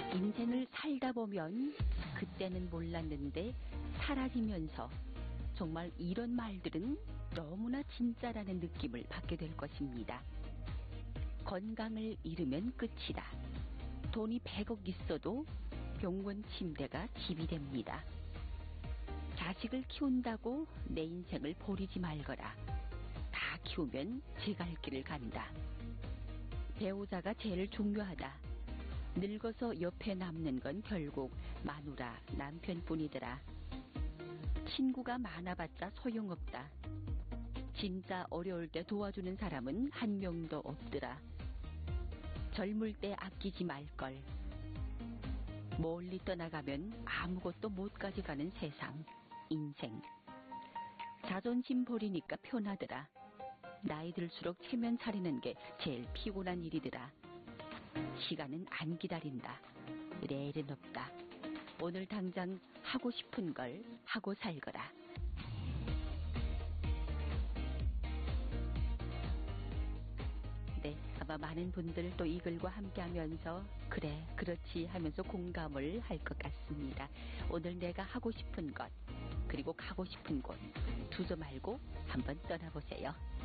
인생을 살다 보면 그때는 몰랐는데 사라지면서 정말 이런 말들은 너무나 진짜라는 느낌을 받게 될 것입니다. 건강을 잃으면 끝이다. 돈이 100억 있어도 병원 침대가 집이 됩니다. 자식을 키운다고 내 인생을 버리지 말거라. 다 키우면 지 갈 길을 간다. 배우자가 제일 중요하다. 늙어서 옆에 남는 건 결국 마누라, 남편뿐이더라. 친구가 많아봤자 소용없다. 진짜 어려울 때 도와주는 사람은 한 명도 없더라. 젊을 때 아끼지 말걸. 멀리 떠나가면 아무것도 못 가져가는 세상, 인생. 자존심 버리니까 편하더라. 나이 들수록 체면 차리는 게 제일 피곤한 일이더라. 시간은 안 기다린다. 내일은 없다. 오늘 당장 하고 싶은 걸 하고 살거라. 네, 아마 많은 분들 또 이 글과 함께 하면서 그래, 그렇지 하면서 공감을 할 것 같습니다. 오늘 내가 하고 싶은 것, 그리고 가고 싶은 곳 두저 말고 한번 떠나보세요.